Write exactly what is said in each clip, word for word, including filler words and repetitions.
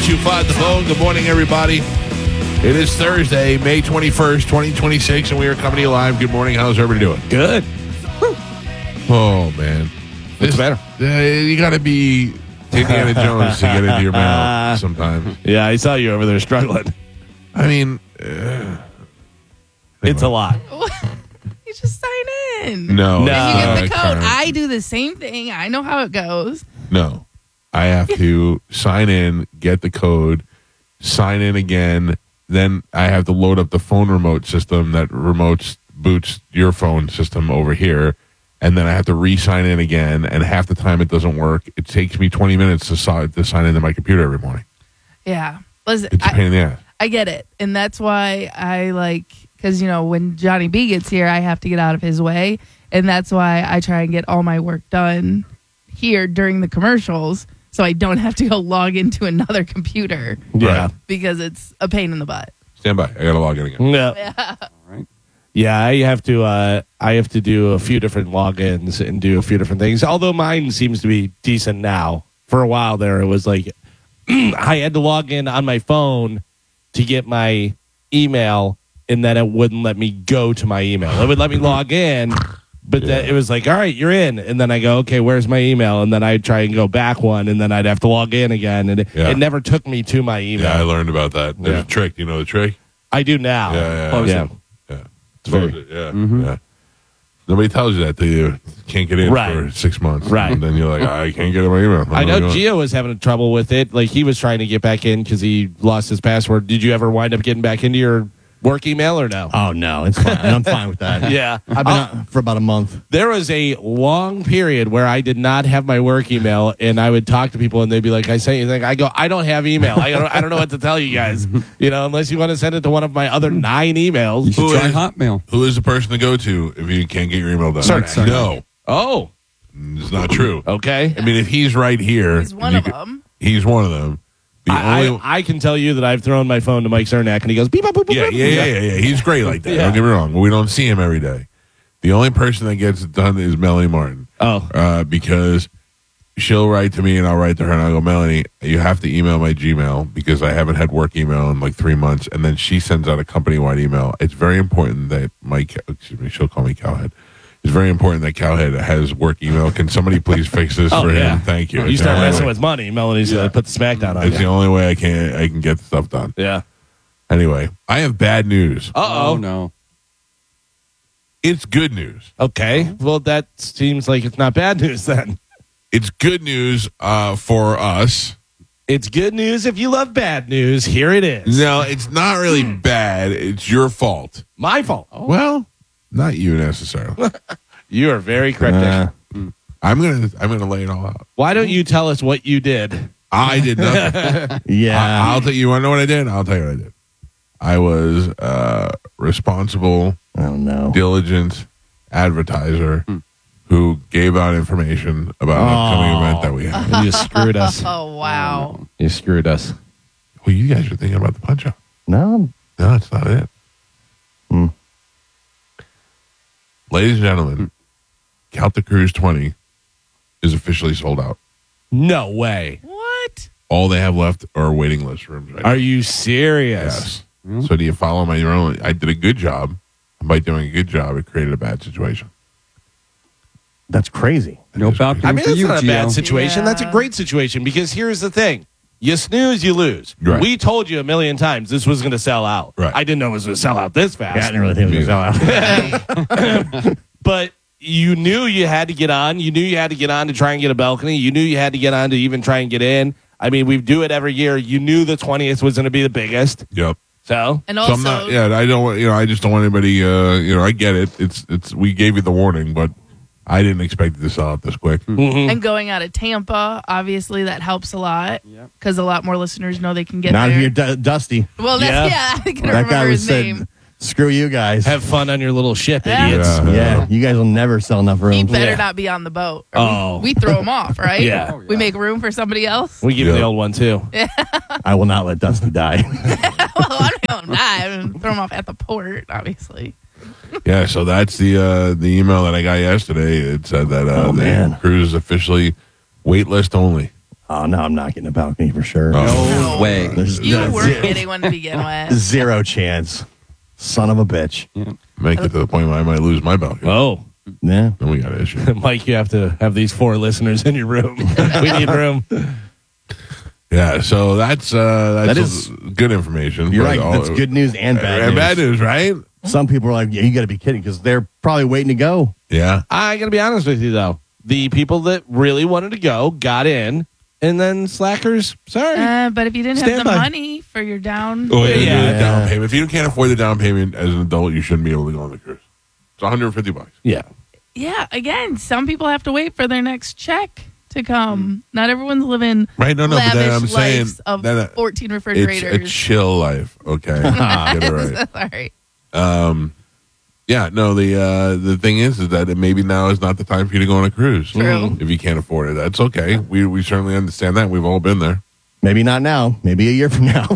two five, the phone. Good morning, everybody. It is Thursday, May twenty-first, twenty twenty-six, and we are coming to you live. Good morning. How's everybody doing? Good. Oh, man. What's better? Uh, you got to be Indiana Jones to get into your mail sometimes. Yeah, I saw you over there struggling. I mean, uh, It's a lot. You just sign in. no. No. And you get the uh, code. Karen. I do the same thing. I know how it goes. No. I have to sign in, get the code, sign in again. Then I have to load up the phone remote system that remotes boots your phone system over here. And then I have to re-sign in again. And half the time it doesn't work. It takes me twenty minutes to, si- to sign into my computer every morning. Yeah. Listen, It's a pain I, in the ass. I get it. And that's why I like, because, you know, when Johnny B gets here, I have to get out of his way. And that's why I try and get all my work done here during the commercials. So I don't have to go log into another computer Yeah. Right. because it's a pain in the butt. Stand by. I got to log in again. No. Yeah. Yeah, I have to. Uh, I have to do a few different logins and do a few different things. Although mine seems to be decent now. For a while there, it was like I had to log in on my phone to get my email, and then it wouldn't let me go to my email. It would let me log in, but Yeah. then it was like, all right, you're in, and then I go, okay, where's my email? And then I'd try and go back one, and then I'd have to log in again, and it, Yeah. it never took me to my email. Yeah, I learned about that. There's Yeah. a trick. You know the trick? I do now. Yeah, yeah, Close yeah. it. Yeah. very- Close it, Yeah. Yeah. Nobody tells you that, do you? Can't get in Right. for six months. Right. And then you're like, I can't get in my email. I I'm know not going. Gio was having trouble with it. Like he was trying to get back in because he lost his password. Did you ever wind up getting back into your work email or no? Oh, no, it's fine. I'm fine with that. Yeah. I've been out for about a month. There was a long period where I did not have my work email, and I would talk to people, and they'd be like, "I sent you." Like, I go, "I don't have email. I don't. I don't know what to tell you guys. You know, unless you want to send it to one of my other nine emails." You should Who try is- Hotmail. Who is the person to go to if you can't get your email done? Cernak. No. Oh, It's not true. okay. I mean, if he's right here. He's one you of could- them. He's one of them. The I, only. I, I can tell you that I've thrown my phone to Mike Cernak, and he goes, beep, boop, boop, yeah, boop. yeah, yeah, yeah, yeah. He's great like that. Yeah. Don't get me wrong. We don't see him every day. The only person that gets it done is Melanie Martin. Oh, Uh, because she'll write to me and I'll write to her and I'll go, Melanie, you have to email my Gmail because I haven't had work email in like three months. And then she sends out a company-wide email. It's very important that my, excuse me, she'll call me Cowhead. It's very important that Cowhead has work email. Can somebody please fix this Oh, for yeah. him? Thank you. you It's the start only messing way- with money, Melanie's Yeah. gonna put the smackdown on It's the you. only way I can I can get stuff done. Yeah. Anyway, I have bad news. Uh Oh, oh. no. It's good news. Okay. Well, that seems like it's not bad news then. It's good news uh, for us. It's good news if you love bad news. Here it is. No, it's not really bad. It's your fault. My fault. Well, not you necessarily. You are very cryptic. Uh, I'm gonna I'm gonna lay it all out. Why don't you tell us what you did? I did nothing. yeah. I, I'll tell you. Want to know what I did? I'll tell you what I did. I was uh, responsible, oh, no. diligent advertiser who gave out information about an upcoming Oh. event that we have. You screwed us. Oh, wow. You screwed us. Well, you guys are thinking about the punch out. No. No, that's not it. Hmm. Ladies and gentlemen, Count the Cruise twenty is officially sold out. No way. What? All they have left are waiting list rooms right now. Are you serious? Yes. So do you follow my own? I did a good job. And by doing a good job, it created a bad situation. That's crazy. No balcony I mean, for that's you, not a bad Gio. situation. That's a Yeah. great situation because here's the thing. You snooze, you lose. Right. We told you a million times this was going to sell out. Right. I didn't know it was going to sell out this Yeah, I fast. didn't really think it was going to sell out. But you knew you had to get on. You knew you had to get on to try and get a balcony. You knew you had to get on to even try and get in. I mean, we do it every year. You knew the twentieth was going to be the biggest. Yep. So, And So also, I'm not. Yeah, I don't. want- You know, I just don't want anybody. Uh, you know, I get it. It's. It's. We gave you the warning, but I didn't expect it to sell out this quick. mhm. and going out of Tampa, obviously that helps a lot Yep. because a lot more listeners know they can get Not there. if you're Du- Dusty. Well, that's, Yeah. yeah, I couldn't That remember guy was his said, name. screw you guys. have fun on your little ship, Yeah. idiots. Yeah. yeah, you guys will never sell enough He rooms. better Yeah. not be on the boat. or we- Oh. we, throw him off, right? Yeah. Oh, yeah. We make room for somebody else. We give you Yeah. the old one too. I will not let Dusty die. well, I'm not gonna die. I'm gonna throw him off at the port, obviously. Yeah. So that's the uh, the email that I got yesterday. It said that uh, Oh, the man. cruise is officially wait list only. Oh, no, I'm not getting a balcony for sure. Oh. No way. There's You no- weren't getting one to begin with. Zero chance. Son of a bitch. Make it to the point where I might lose my balcony. Oh, Yeah. Then we got an issue. Mike, you have to have these four listeners in your room. We need room. Yeah, so that's uh, that's That is- good information. You're but right. all- That's good news and bad and news. bad news, right? Some people are like, yeah, you got to be kidding because they're probably waiting to go. Yeah. I got to be honest with you, though. The people that really wanted to go got in, and then slackers, sorry. Uh, but if you didn't have Stand the by. money for your down, Oh, yeah, Yeah. the down payment. If you can't afford the down payment as an adult, you shouldn't be able to go on the cruise. It's one hundred fifty bucks. yeah. yeah, again, some people have to wait for their next check to come. Not everyone's living Right? No, no, but then I'm lavish saying lives of that, uh, fourteen it's a refrigerators. chill life. Okay, get it right. All right. Um, yeah, no. The uh, the thing is, is that maybe now is not the time for you to go on a cruise. True. If you can't afford it, that's okay. We we certainly understand that. We've all been there. Maybe not now. Maybe a year from now.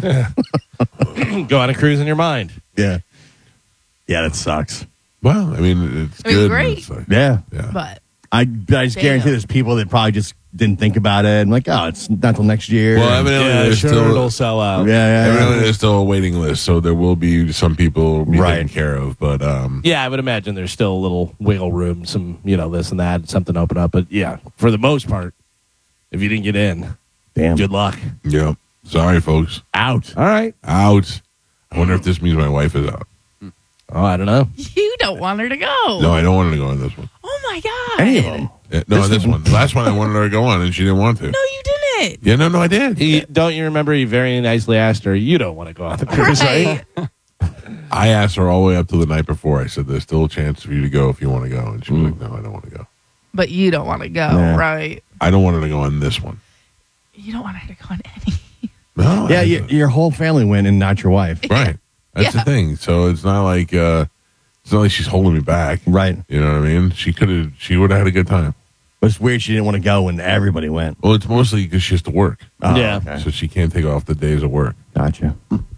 Go on a cruise in your mind. yeah. Yeah, that sucks. Well, I mean, it's I mean, good. and great. it's like- Yeah. yeah. But I, I just Damn. guarantee there's people that probably just didn't think about it. And like, oh, it's not till next year. Well, evidently Yeah, there's sure, still it'll sell out. yeah, yeah, yeah. evidently there's still a waiting list, so there will be some people be Right. taken care of. But um, Yeah, I would imagine there's still a little wiggle room, some, you know, this and that, something to open up. But yeah, for the most part, if you didn't get in, Damn. good luck. yeah, sorry, folks, Out. All right. out. I wonder if this means my wife is out. Oh, I don't know. you don't want her to go. No, I don't want her to go on this one. Oh my god. Any of them. Yeah, no, This this one- one. The last one I wanted her to go on, and she didn't want to. No, you didn't. Yeah, no, no, I did. He, don't you remember he very nicely asked her, you don't want to go on the cruise, right? Right. I asked her all the way up to the night before. I said, "There's still a chance for you to go if you want to go," and she was like, "No, I don't want to go. But you don't want to go, Yeah. right? I don't want her to go on this one." You don't want her to go on any. No, Yeah, I- you, your whole family went and not your wife. right. That's Yeah. the thing. So it's not like uh, it's not like she's holding me back. Right. You know what I mean? She could have. She would have had a good time. But it's weird she didn't want to go when everybody went. Well, it's mostly because she has to work, Oh, Yeah. okay. so she can't take off the days of work. Gotcha.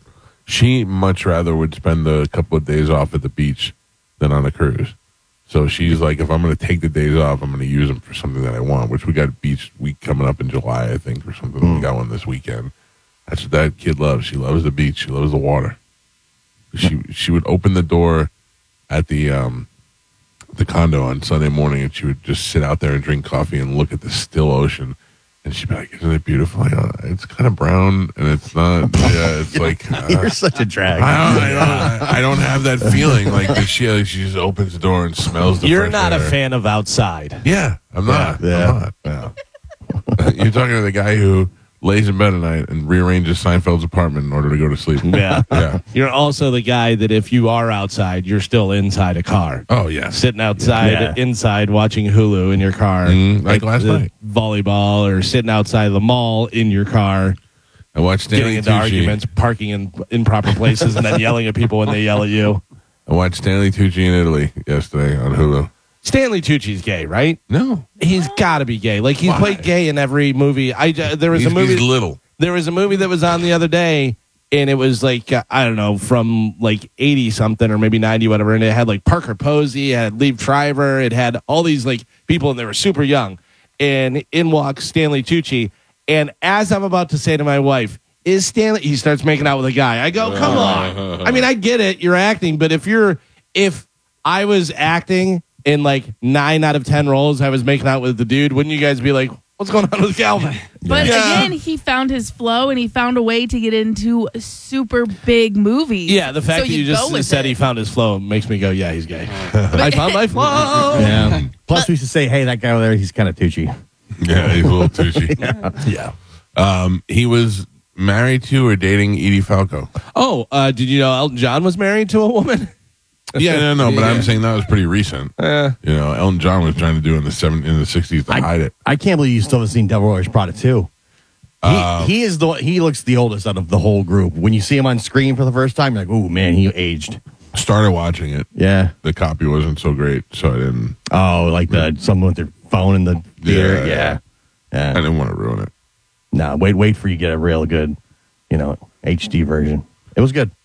She much rather would spend a couple of days off at the beach than on a cruise. So she's like, if I'm going to take the days off, I'm going to use them for something that I want, which we got a beach week coming up in July, I think, or something. We got one this weekend. That's what that kid loves. She loves the beach. She loves the water. She she would open the door at the um, the condo on Sunday morning, and she would just sit out there and drink coffee and look at the still ocean. And she'd be like, "Isn't it beautiful?" Like, oh, it's kind of brown, and it's not. Yeah, it's like uh, You're such a drag. I don't, I don't, I don't have that feeling like that. She like, she just opens the door and smells the. You're fresh not a air. fan of outside. Yeah, I'm not. Yeah. I'm not. You're talking to the guy who lays in bed at night and rearranges Seinfeld's apartment in order to go to sleep. Yeah. Yeah. You're also the guy that if you are outside, you're still inside a car. Oh yeah. Sitting outside, Yeah. inside, watching Hulu in your car. Mm, like last the night. Volleyball or sitting outside the mall in your car, I watched getting Stanley into Tucci. arguments, parking in improper places, and then yelling at people when they yell at you. I watched Stanley Tucci in Italy yesterday on Hulu. Stanley Tucci's gay, right? No, He's got to be gay. Like he's Why? played gay in every movie. I uh, there was he's, a movie. he's little. There was a movie that was on the other day, and it was like uh, I don't know, from like eighty something or maybe ninety, whatever. And it had like Parker Posey, it had Liev Schreiber, it had all these like people, and they were super young. And in walks Stanley Tucci, and as I'm about to say to my wife, "Is Stanley?" He starts making out with a guy. I go, "Come on!" I mean, I get it, you're acting, but if you're if I was acting in like nine out of ten roles, I was making out with the dude, wouldn't you guys be like, "What's going on with Calvin?" But Yeah. again, he found his flow and he found a way to get into super big movies. Yeah, the fact So that you go just with said it. he found his flow makes me go, yeah, he's gay. I found my flow. Yeah. Plus, we used to say, hey, that guy over there, he's kind of Tucci. Yeah, he's a little Tucci. Yeah. Um, he was married to or dating Edie Falco. Oh, uh, did you know Elton John was married to a woman? Yeah, no, no, but Yeah. I'm saying that was pretty recent. Uh, You know, Elton John was trying to do in the seven in the sixties to I- hide it. I can't believe you still haven't seen Devil Wears Prada two. He, Uh, he is the he looks the oldest out of the whole group. When you see him on screen for the first time, you're like, "Oh man, he aged." Started watching it. Yeah. The copy wasn't so great, so I didn't. Oh, like the someone with their phone in the theater. Yeah. Yeah. Yeah. I didn't want to ruin it. No, wait, wait for you to get a real good, you know, H D version. It was good.